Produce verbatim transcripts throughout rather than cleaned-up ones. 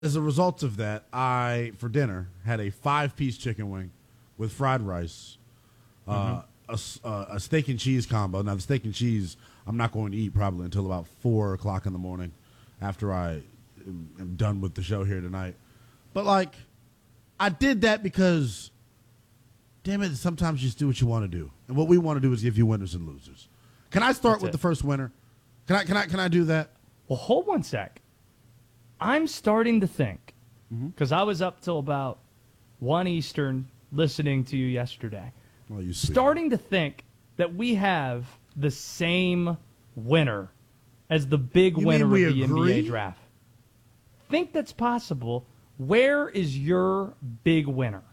as a result of that, I, for dinner, had a five-piece chicken wing with fried rice, uh, mm-hmm. a, a steak and cheese combo. Now, the steak and cheese I'm not going to eat probably until about four o'clock in the morning after I am, am done with the show here tonight. But, like, I did that because, damn it, sometimes you just do what you want to do. And what we want to do is give you winners and losers. Can I start That's with it. the first winner? Can I, can I, can I do that? Well, hold one sec. I'm starting to think, because mm-hmm. I was up till about one Eastern listening to you yesterday. Well, you see. Starting to think that we have the same winner as the big you winner of the agree? N B A draft. Think that's possible. Where is your big winner?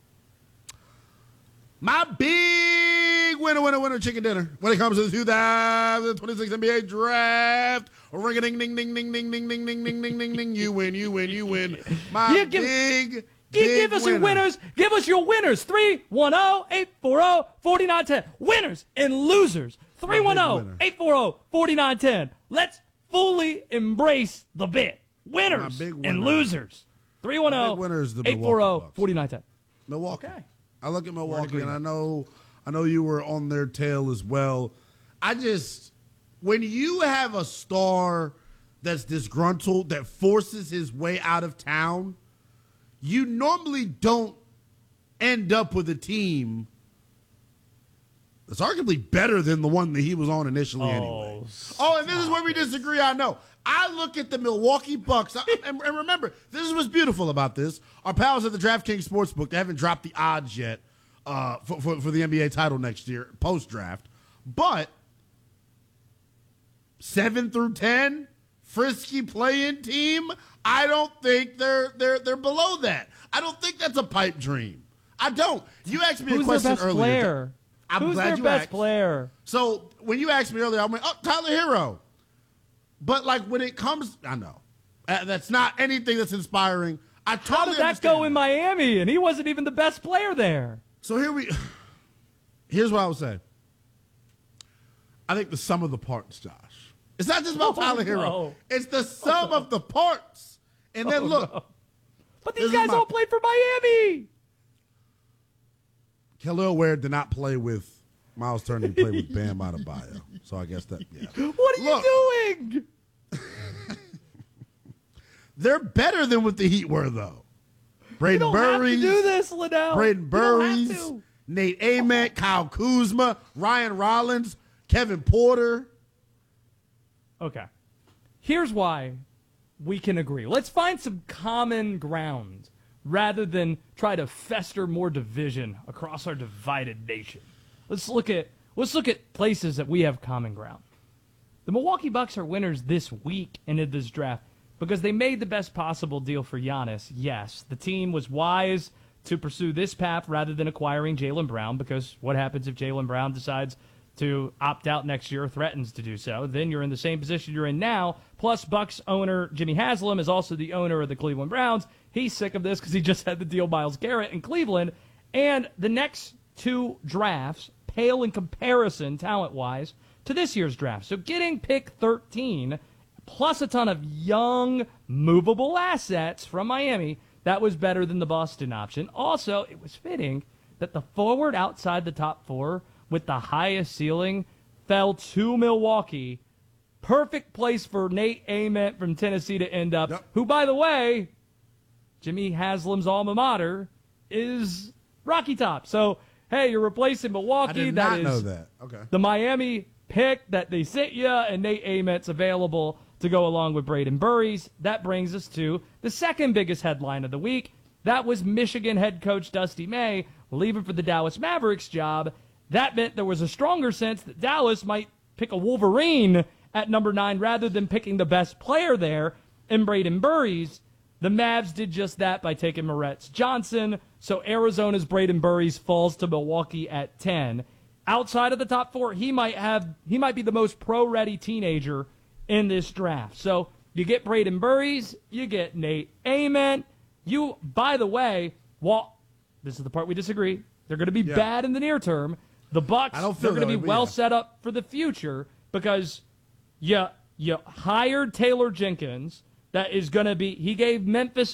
My big winner, winner, winner, chicken dinner when it comes to the two thousand twenty-six N B A draft. Ring a ding, ding, ding, ding, ding, ding, ding, ding, ding, ding, ding, ding. You win, you win, you win. My yeah, give, big, give, big give us winner. your winners. Give us your winners. three one zero, eight four zero, four nine one zero. Winners and losers. three one zero, eight four zero, four nine one zero. Let's fully embrace the bit. Winners and losers. three one zero, eight four zero, four nine one zero. Milwaukee. Okay. I look at Milwaukee, and I know, I know you were on their tail as well. I just, when you have a star that's disgruntled, that forces his way out of town, you normally don't end up with a team that's arguably better than the one that he was on initially oh, anyway. Oh, and this is where we disagree, I know. I look at the Milwaukee Bucks, and, and remember, this is what's beautiful about this. Our pals at the DraftKings Sportsbook, they haven't dropped the odds yet uh, for, for, for the N B A title next year, post-draft. But seven through ten, frisky play-in team, I don't think they're they're they're below that. I don't think that's a pipe dream. I don't. You asked me Who's a question their best earlier. Player? I'm Who's glad their you best asked. player? So when you asked me earlier, I went, oh, Tyler Hero. But, like, when it comes, I know. Uh, that's not anything that's inspiring. I totally How did that understand go in Miami? And he wasn't even the best player there. So here we, here's what I would say. I think the sum of the parts, Josh. It's not just about Oh, Tyler Hero. no. It's the sum of the parts. And then Oh, look. no. But these this guys my- all played for Miami. Khalil Ware did not play with Miles Turner. He played with Bam Adebayo. So I guess that, yeah. What are Look. you doing? They're better than what the Heat were, though. Braden You don't Burries. have to do this, Liddell. Braden You don't have Burries, to. Nate Ament, Kyle Kuzma, Ryan Rollins, Kevin Porter. Okay. Here's why we can agree. Let's find some common ground rather than try to fester more division across our divided nation. Let's look at let's look at places that we have common ground. The Milwaukee Bucks are winners this week into this draft because they made the best possible deal for Giannis. Yes, the team was wise to pursue this path rather than acquiring Jaylen Brown, because what happens if Jaylen Brown decides to opt out next year or threatens to do so? Then you're in the same position you're in now. Plus, Bucks owner Jimmy Haslam is also the owner of the Cleveland Browns. He's sick of this because he just had to deal Myles Garrett in Cleveland. And the next two drafts pale in comparison, talent-wise, to this year's draft. So getting pick thirteen, plus a ton of young, movable assets from Miami, that was better than the Boston option. Also, it was fitting that the forward outside the top four with the highest ceiling fell to Milwaukee. Perfect place for Nate Ament from Tennessee to end up, Yep. who, by the way, Jimmy Haslam's alma mater is Rocky Top. So, hey, you're replacing Milwaukee. I did That not is know that. Okay. the Miami pick that they sent you, and Nate Ament's available to go along with Braden Burries. That brings us to the second biggest headline of the week. That was Michigan head coach Dusty May leaving for the Dallas Mavericks job. That meant there was a stronger sense that Dallas might pick a Wolverine at number nine rather than picking the best player there in Braden Burries. The Mavs did just that by taking Moretz Johnson, so Arizona's Braden Burries falls to Milwaukee at ten. Outside of the top four, he might have he might be the most pro-ready teenager in this draft. So you get Braden Burries, you get Nate Ament. You, by the way, well, this is the part we disagree. They're going to be Yeah. bad in the near term. The Bucks, I don't they're feel going to that be way, but well yeah. set up for the future because you you hired Taylor Jenkins. that is going to be. He gave Memphis